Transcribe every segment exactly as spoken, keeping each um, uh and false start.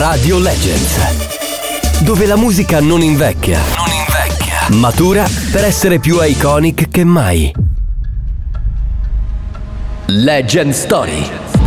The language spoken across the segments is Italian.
Radio Legends, dove la musica non invecchia, non invecchia, matura per essere più iconic che mai. Legend Story.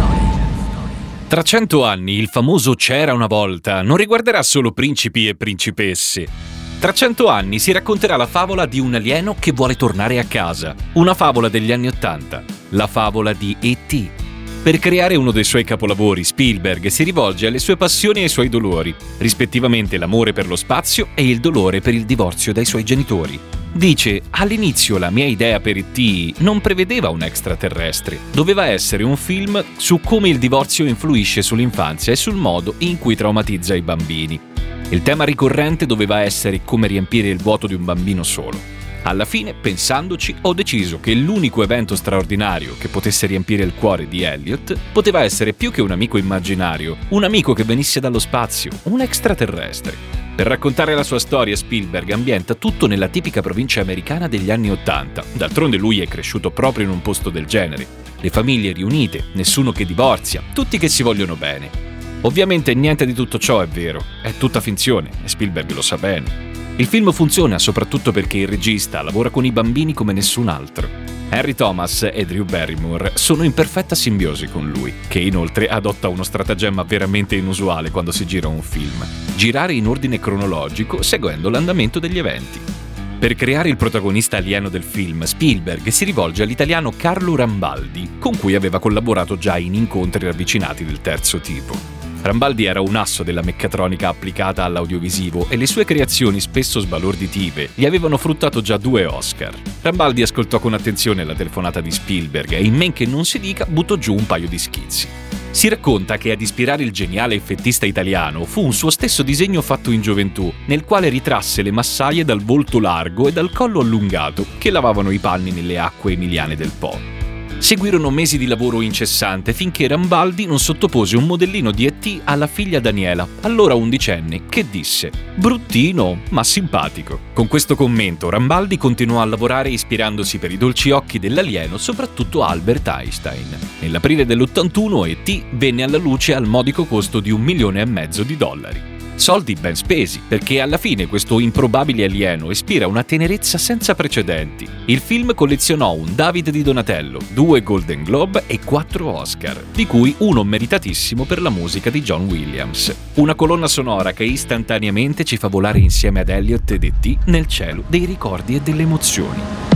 Tra cento anni il famoso C'era una volta non riguarderà solo principi e principesse. Tra cento anni si racconterà la favola di un alieno che vuole tornare a casa. Una favola degli anni Ottanta, la favola di E T Per creare uno dei suoi capolavori, Spielberg si rivolge alle sue passioni e ai suoi dolori, rispettivamente l'amore per lo spazio e il dolore per il divorzio dai suoi genitori. Dice: all'inizio la mia idea per E T non prevedeva un extraterrestre, doveva essere un film su come il divorzio influisce sull'infanzia e sul modo in cui traumatizza i bambini. Il tema ricorrente doveva essere come riempire il vuoto di un bambino solo. Alla fine, pensandoci, ho deciso che l'unico evento straordinario che potesse riempire il cuore di Elliot poteva essere più che un amico immaginario, un amico che venisse dallo spazio, un extraterrestre. Per raccontare la sua storia, Spielberg ambienta tutto nella tipica provincia americana degli anni Ottanta. D'altronde lui è cresciuto proprio in un posto del genere. Le famiglie riunite, nessuno che divorzia, tutti che si vogliono bene. Ovviamente niente di tutto ciò è vero, è tutta finzione e Spielberg lo sa bene. Il film funziona soprattutto perché il regista lavora con i bambini come nessun altro. Henry Thomas e Drew Barrymore sono in perfetta simbiosi con lui, che inoltre adotta uno stratagemma veramente inusuale quando si gira un film: girare in ordine cronologico seguendo l'andamento degli eventi. Per creare il protagonista alieno del film, Spielberg si rivolge all'italiano Carlo Rambaldi, con cui aveva collaborato già in incontri ravvicinati del terzo tipo. Rambaldi era un asso della meccatronica applicata all'audiovisivo e le sue creazioni, spesso sbalorditive, gli avevano fruttato già due Oscar. Rambaldi ascoltò con attenzione la telefonata di Spielberg e, in men che non si dica, buttò giù un paio di schizzi. Si racconta che ad ispirare il geniale effettista italiano fu un suo stesso disegno fatto in gioventù, nel quale ritrasse le massaie dal volto largo e dal collo allungato che lavavano i panni nelle acque emiliane del Po. Seguirono mesi di lavoro incessante finché Rambaldi non sottopose un modellino di E T alla figlia Daniela, allora undicenne, che disse: bruttino, ma simpatico. Con questo commento Rambaldi continuò a lavorare ispirandosi per i dolci occhi dell'alieno soprattutto a Albert Einstein. Nell'aprile dell'ottantuno E T venne alla luce al modico costo di un milione e mezzo di dollari. Soldi ben spesi, perché alla fine questo improbabile alieno ispira una tenerezza senza precedenti. Il film collezionò un David di Donatello, due Golden Globe e quattro Oscar, di cui uno meritatissimo per la musica di John Williams. Una colonna sonora che istantaneamente ci fa volare insieme ad Elliot ed E T nel cielo dei ricordi e delle emozioni.